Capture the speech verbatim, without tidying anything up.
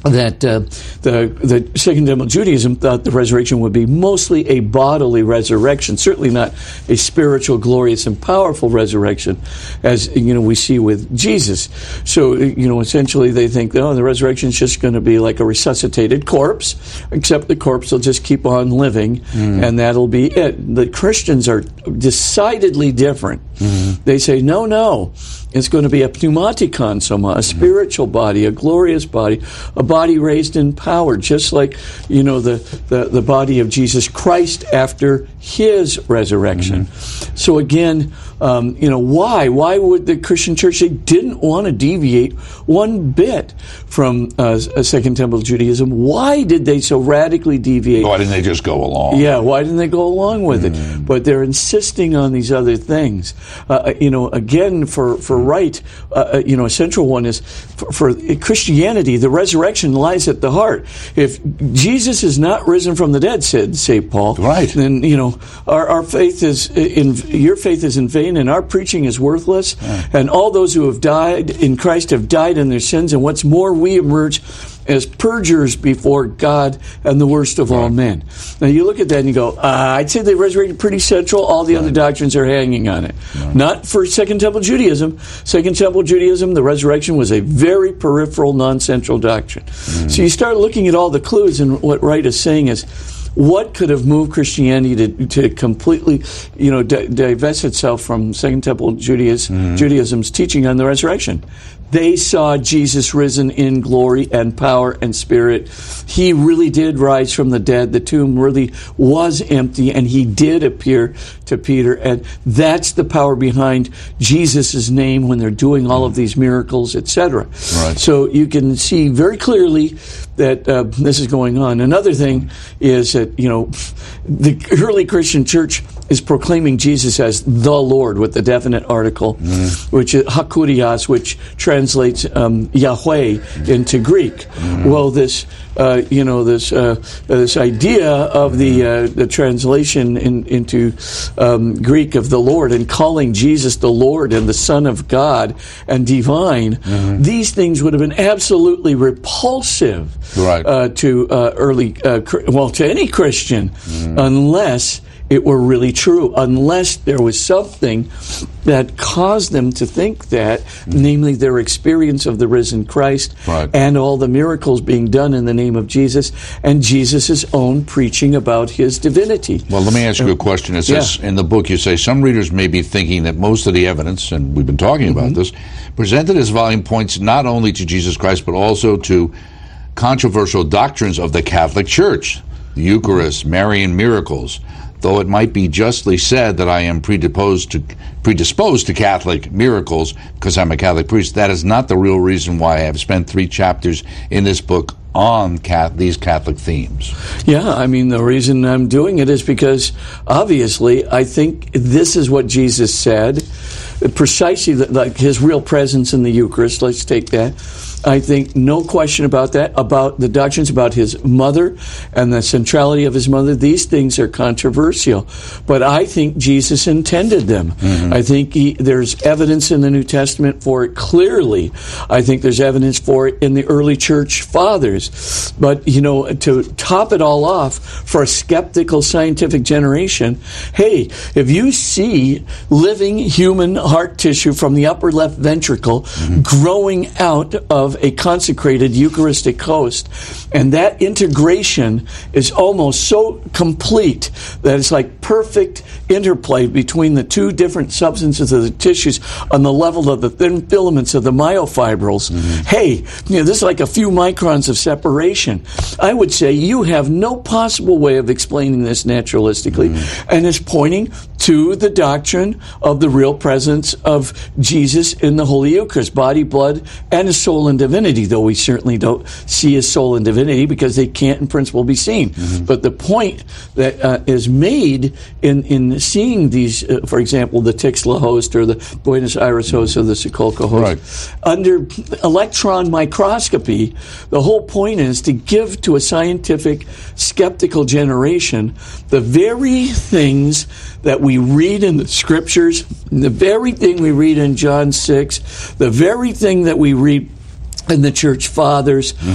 that uh, the the Second Temple Judaism thought the resurrection would be mostly a bodily resurrection, certainly not a spiritual, glorious, and powerful resurrection, as you know we see with Jesus. So you know, essentially, they think, oh, the resurrection is just going to be like a resuscitated corpse, except the corpse will just keep on living, mm. and that'll be it. The Christians are decidedly different. Mm-hmm. They say, no, no. It's going to be a pneumatikon soma, a spiritual body, a glorious body, a body raised in power, just like, you know, the, the, the body of Jesus Christ after his resurrection. Mm-hmm. So again, um, you know, why? Why would the Christian church, they didn't want to deviate one bit from uh, a Second Temple Judaism. Why did they so radically deviate? Why didn't they just go along? Yeah, why didn't they go along with mm. it? But they're insisting on these other things. Uh, you know, again, for, for right, uh, you know, a central one is for, for Christianity, the resurrection lies at the heart. If Jesus is not risen from the dead, said Saint Paul, right. then, you know, our, our faith is in, your faith is in vain and our preaching is worthless. Yeah. And all those who have died in Christ have died in their sins. And what's more, we emerge as perjurers before God and the worst of right. all men. Now you look at that and you go, uh, I'd say they resurrected pretty central. All the right. other doctrines are hanging on it. Right. Not for Second Temple Judaism. Second Temple Judaism, the resurrection was a very peripheral, non-central doctrine. Mm. So you start looking at all the clues, and what Wright is saying is, what could have moved Christianity to, to completely, you know, di- divest itself from Second Temple Judaism, mm-hmm. Judaism's teaching on the resurrection? They saw Jesus risen in glory and power and spirit. He really did rise from the dead. The tomb really was empty, and he did appear to Peter. And that's the power behind Jesus' name when they're doing all of these miracles, et cetera. Right. So you can see very clearly that uh, this is going on. Another thing is that, you know, the early Christian church is proclaiming Jesus as the Lord with the definite article, mm-hmm. which is hakurios, which translates um, Yahweh into Greek. Mm-hmm. Well, this, uh, you know, this uh, this idea of the uh, the translation in, into um, Greek of the Lord and calling Jesus the Lord and the Son of God and divine, mm-hmm. these things would have been absolutely repulsive. Right. Uh, to uh, early, uh, well, to any Christian, mm. unless it were really true, unless there was something that caused them to think that, mm. namely their experience of the risen Christ right. and all the miracles being done in the name of Jesus and Jesus' own preaching about his divinity. Well, let me ask you a question. It says yeah. in the book, you say, some readers may be thinking that most of the evidence, and we've been talking about mm-hmm. this, presented in this volume points not only to Jesus Christ, but also to controversial doctrines of the Catholic Church, the Eucharist, Marian miracles. Though it might be justly said that I am predisposed to predisposed to Catholic miracles because I'm a Catholic priest, that is not the real reason why I have spent three chapters in this book on cat, these Catholic themes. Yeah, I mean, the reason I'm doing it is because, obviously, I think this is what Jesus said, precisely like his real presence in the Eucharist. Let's take that. I think no question about that, about the doctrines about his mother and the centrality of his mother. These things are controversial, but I think Jesus intended them. Mm-hmm. I think he, there's evidence in the New Testament for it clearly. I think there's evidence for it in the early church fathers. But, you know, to top it all off, for a skeptical scientific generation, hey, if you see living human heart tissue from the upper left ventricle mm-hmm. growing out of a consecrated Eucharistic host, and that integration is almost so complete that it's like perfect interplay between the two different substances of the tissues on the level of the thin filaments of the myofibrils. Mm-hmm. Hey, you know, this is like a few microns of separation. I would say you have no possible way of explaining this naturalistically, mm-hmm. and it's pointing to the doctrine of the real presence of Jesus in the Holy Eucharist, body, blood, and his soul and divinity, though we certainly don't see his soul and divinity because they can't in principle be seen. Mm-hmm. But the point that uh, is made in, in seeing these, uh, for example, the Tixla host or the Buenos Aires host or the Sokolka host, right. under electron microscopy, the whole point is to give to a scientific, skeptical generation the very things that we read in the Scriptures, the very thing we read in John six, the very thing that we read in the Church Fathers,